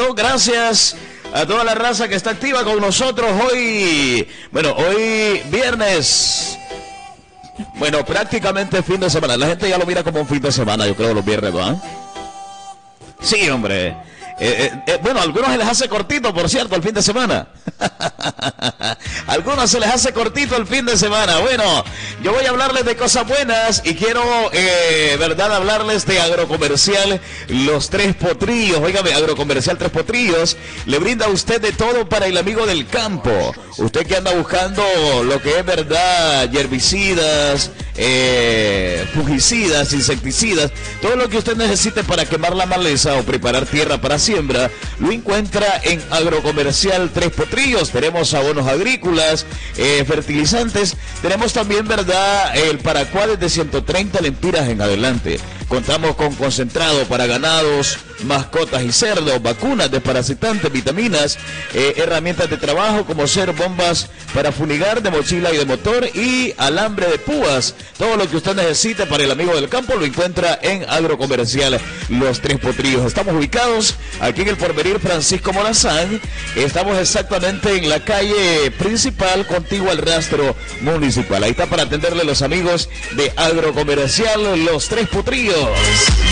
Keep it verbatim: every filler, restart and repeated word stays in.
Saludos, gracias a toda la raza que está activa con nosotros hoy. Bueno, hoy viernes. Bueno, prácticamente fin de semana. La gente ya lo mira como un fin de semana, yo creo, los viernes, ¿va? Sí, hombre. Eh, eh, eh, bueno, a algunos se les hace cortito, por cierto, el fin de semana. A algunos se les hace cortito el fin de semana. Bueno, yo voy a hablarles de cosas buenas y quiero, eh, verdad, hablarles de Agrocomercial Los Tres Potrillos. Óigame, Agrocomercial Tres Potrillos le brinda a usted de todo para el amigo del campo. Usted que anda buscando lo que es, verdad, herbicidas, eh, fungicidas, insecticidas, todo lo que usted necesite para quemar la maleza o preparar tierra para siembra, lo encuentra en Agrocomercial Tres Potrillos. Tenemos abonos agrícolas, eh, fertilizantes, tenemos también, verdad, el paracuades de ciento treinta lempiras en adelante. Contamos con concentrado para ganados, mascotas y cerdos, vacunas desparasitantes, vitaminas, eh, herramientas de trabajo como ser bombas para fumigar de mochila y de motor y alambre de púas. Todo lo que usted necesite para el amigo del campo lo encuentra en Agrocomercial Los Tres Potrillos. Estamos ubicados aquí en el Porvenir Francisco Morazán. Estamos exactamente en la calle principal contigua al rastro municipal. Ahí está para atenderle los amigos de Agrocomercial Los Tres Potrillos.